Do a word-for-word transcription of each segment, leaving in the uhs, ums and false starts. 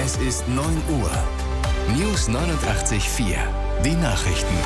Es ist neun Uhr. News neunundachtzig Komma vier. Die Nachrichten.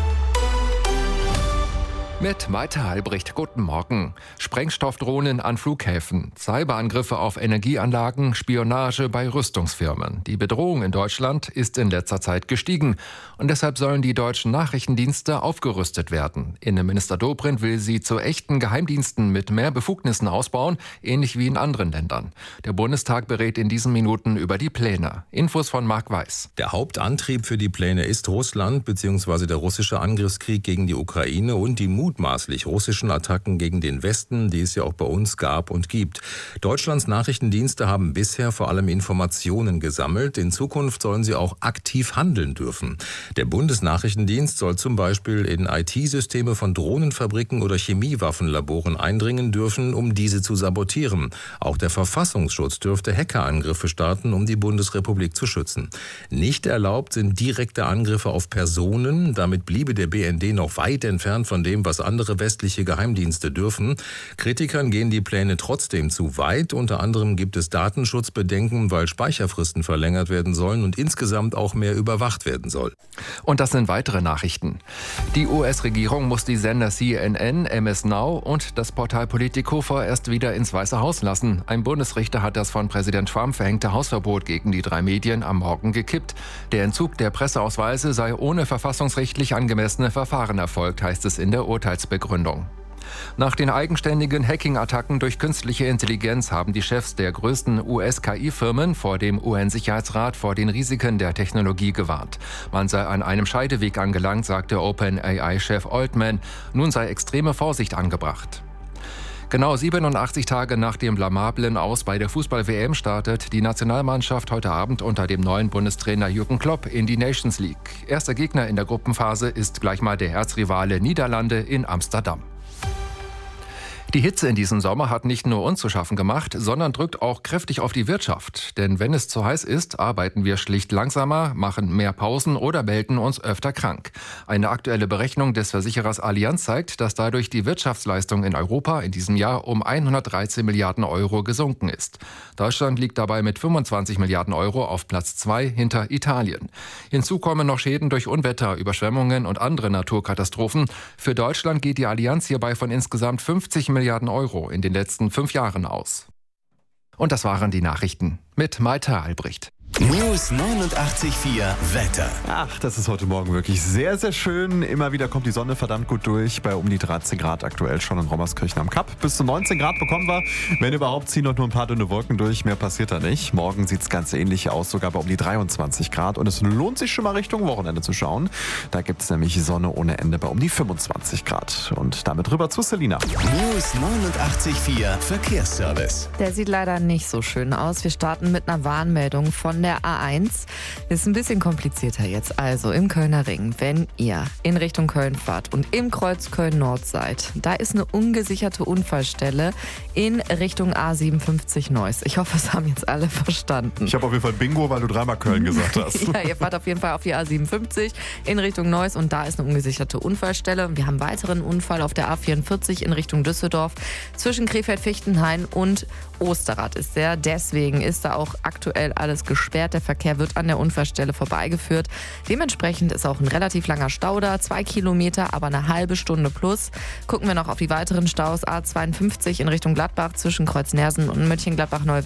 Mit Maite Albrecht, guten Morgen. Sprengstoffdrohnen an Flughäfen, Cyberangriffe auf Energieanlagen, Spionage bei Rüstungsfirmen. Die Bedrohung in Deutschland ist in letzter Zeit gestiegen. Und deshalb sollen die deutschen Nachrichtendienste aufgerüstet werden. Innenminister Dobrindt will sie zu echten Geheimdiensten mit mehr Befugnissen ausbauen, ähnlich wie in anderen Ländern. Der Bundestag berät in diesen Minuten über die Pläne. Infos von Marc Weiß. Der Hauptantrieb für die Pläne ist Russland bzw. der russische Angriffskrieg gegen die Ukraine und die mutmaßlich russischen Attacken gegen den Westen, die es ja auch bei uns gab und gibt. Deutschlands Nachrichtendienste haben bisher vor allem Informationen gesammelt. In Zukunft sollen sie auch aktiv handeln dürfen. Der Bundesnachrichtendienst soll zum Beispiel in I T-Systeme von Drohnenfabriken oder Chemiewaffenlaboren eindringen dürfen, um diese zu sabotieren. Auch der Verfassungsschutz dürfte Hackerangriffe starten, um die Bundesrepublik zu schützen. Nicht erlaubt sind direkte Angriffe auf Personen. Damit bliebe der B N D noch weit entfernt von dem, was andere westliche Geheimdienste dürfen. Kritikern gehen die Pläne trotzdem zu weit. Unter anderem gibt es Datenschutzbedenken, weil Speicherfristen verlängert werden sollen und insgesamt auch mehr überwacht werden soll. Und das sind weitere Nachrichten. Die U S-Regierung muss die Sender C N N, M S Now und das Portal Politico vorerst wieder ins Weiße Haus lassen. Ein Bundesrichter hat das von Präsident Trump verhängte Hausverbot gegen die drei Medien am Morgen gekippt. Der Entzug der Presseausweise sei ohne verfassungsrechtlich angemessene Verfahren erfolgt, heißt es in der Urteilsbegründung. Nach den eigenständigen Hacking-Attacken durch künstliche Intelligenz haben die Chefs der größten U S-K I-Firmen vor dem U N-Sicherheitsrat vor den Risiken der Technologie gewarnt. Man sei an einem Scheideweg angelangt, sagte OpenAI-Chef Altman. Nun sei extreme Vorsicht angebracht. Genau siebenundachtzig Tage nach dem blamablen Aus bei der Fußball-W M startet die Nationalmannschaft heute Abend unter dem neuen Bundestrainer Jürgen Klopp in die Nations League. Erster Gegner in der Gruppenphase ist gleich mal der Erzrivale Niederlande in Amsterdam. Die Hitze in diesem Sommer hat nicht nur uns zu schaffen gemacht, sondern drückt auch kräftig auf die Wirtschaft. Denn wenn es zu heiß ist, arbeiten wir schlicht langsamer, machen mehr Pausen oder melden uns öfter krank. Eine aktuelle Berechnung des Versicherers Allianz zeigt, dass dadurch die Wirtschaftsleistung in Europa in diesem Jahr um hundertdreizehn Milliarden Euro gesunken ist. Deutschland liegt dabei mit fünfundzwanzig Milliarden Euro auf Platz zwei hinter Italien. Hinzu kommen noch Schäden durch Unwetter, Überschwemmungen und andere Naturkatastrophen. Für Deutschland geht die Allianz hierbei von insgesamt fünfzig Milliarden Euro in den letzten fünf Jahren aus. Und das waren die Nachrichten mit Maite Albrecht. News neunundachtzig Komma vier Wetter. Ach, das ist heute Morgen wirklich sehr, sehr schön. Immer wieder kommt die Sonne verdammt gut durch. Bei um die dreizehn Grad aktuell schon in Rommerskirchen am Kap. Bis zu neunzehn Grad bekommen wir. Wenn überhaupt, ziehen noch nur ein paar dünne Wolken durch. Mehr passiert da nicht. Morgen sieht es ganz ähnlich aus, sogar bei um die dreiundzwanzig Grad. Und es lohnt sich schon mal Richtung Wochenende zu schauen. Da gibt es nämlich Sonne ohne Ende bei um die fünfundzwanzig Grad. Und damit rüber zu Selina. News neunundachtzig Komma vier Verkehrsservice. Der sieht leider nicht so schön aus. Wir starten mit einer Warnmeldung von der A eins. Ist ein bisschen komplizierter jetzt. Also im Kölner Ring, wenn ihr in Richtung Köln fahrt und im Kreuz Köln-Nord seid, da ist eine ungesicherte Unfallstelle in Richtung A siebenundfünfzig Neuss. Ich hoffe, es haben jetzt alle verstanden. Ich habe auf jeden Fall Bingo, weil du dreimal Köln gesagt hast. Ja, ihr fahrt auf jeden Fall auf die A siebenundfünfzig in Richtung Neuss und da ist eine ungesicherte Unfallstelle. Und wir haben einen weiteren Unfall auf der A vierundvierzig in Richtung Düsseldorf zwischen Krefeld-Fichtenhain und Osterrad ist der. Deswegen ist da auch aktuell alles gesperrt. Der Verkehr wird an der Unfallstelle vorbeigeführt. Dementsprechend ist auch ein relativ langer Stau da. Zwei Kilometer, aber eine halbe Stunde plus. Gucken wir noch auf die weiteren Staus. A zweiundfünfzig in Richtung Gladbach zwischen Kreuz Nersen und Mönchengladbach-Neu